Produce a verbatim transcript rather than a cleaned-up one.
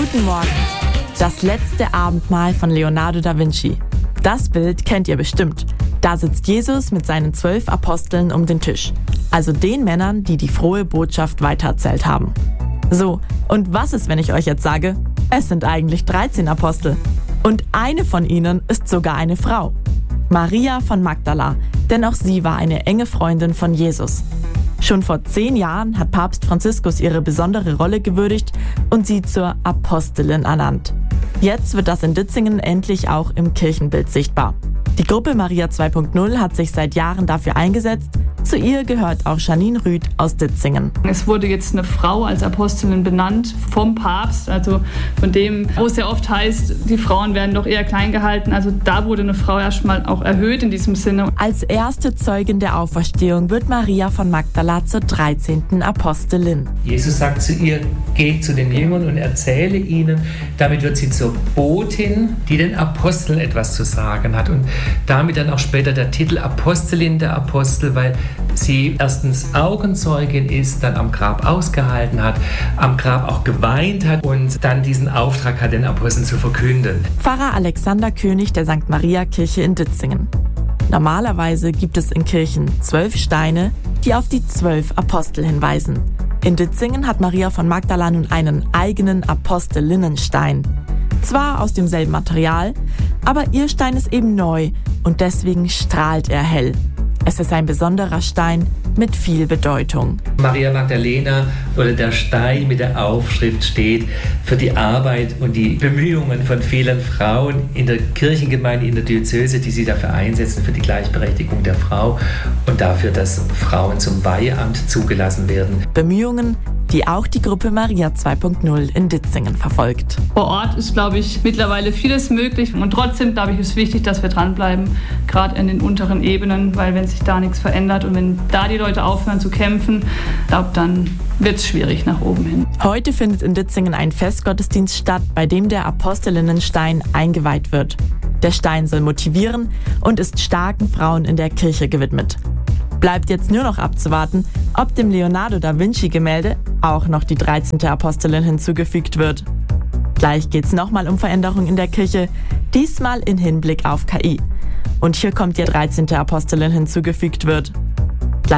Guten Morgen. Das letzte Abendmahl von Leonardo da Vinci. Das Bild kennt ihr bestimmt. Da sitzt Jesus mit seinen zwölf Aposteln um den Tisch. Also den Männern, die die frohe Botschaft weitererzählt haben. So, und was ist, wenn ich euch jetzt sage, es sind eigentlich dreizehn Apostel. Und eine von ihnen ist sogar eine Frau. Maria von Magdala, denn auch sie war eine enge Freundin von Jesus. Schon vor zehn Jahren hat Papst Franziskus ihre besondere Rolle gewürdigt und sie zur Apostelin ernannt. Jetzt wird das in Ditzingen endlich auch im Kirchenbild sichtbar. Die Gruppe Maria zwei Punkt null hat sich seit Jahren dafür eingesetzt. Zu ihr gehört auch Janine Rüth aus Ditzingen. Es wurde jetzt eine Frau als Apostelin benannt vom Papst, also von dem, wo es ja oft heißt, die Frauen werden doch eher klein gehalten. Also da wurde eine Frau erstmal auch erhöht in diesem Sinne. Als erste Zeugin der Auferstehung wird Maria von Magdala zur dreizehnten Apostelin. Jesus sagt zu ihr, geh zu den Jüngern und erzähle ihnen. Damit wird sie zur Botin, die den Aposteln etwas zu sagen hat. Und damit dann auch später der Titel Apostelin der Apostel, weil sie erstens Augenzeugin ist, dann am Grab ausgehalten hat, am Grab auch geweint hat und dann diesen Auftrag hat, den Aposteln zu verkünden. Pfarrer Alexander König der Sankt Maria Kirche in Ditzingen. Normalerweise gibt es in Kirchen zwölf Steine, die auf die zwölf Apostel hinweisen. In Ditzingen hat Maria von Magdala nun einen eigenen Apostelinnenstein. Zwar aus demselben Material, aber ihr Stein ist eben neu und deswegen strahlt er hell. Es ist ein besonderer Stein mit viel Bedeutung. Maria Magdalena oder der Stein mit der Aufschrift steht für die Arbeit und die Bemühungen von vielen Frauen in der Kirchengemeinde, in der Diözese, die sich dafür einsetzen, für die Gleichberechtigung der Frau und dafür, dass Frauen zum Weiheamt zugelassen werden. Bemühungen, die auch die Gruppe Maria zwei Punkt null in Ditzingen verfolgt. Vor Ort ist, glaube ich, mittlerweile vieles möglich und trotzdem, glaube ich, ist wichtig, dass wir dranbleiben, gerade in den unteren Ebenen, weil wenn sich da nichts verändert und wenn da die Leute aufhören zu kämpfen, glaube dann wird es schwierig nach oben hin. Heute findet in Ditzingen ein Festgottesdienst statt, bei dem der Apostelinnenstein eingeweiht wird. Der Stein soll motivieren und ist starken Frauen in der Kirche gewidmet. Bleibt jetzt nur noch abzuwarten, ob dem Leonardo da Vinci-Gemälde auch noch die dreizehnte Apostelin hinzugefügt wird. Gleich geht's nochmal um Veränderungen in der Kirche, diesmal in Hinblick auf K I. Und hier kommt die dreizehnte Apostelin hinzugefügt wird.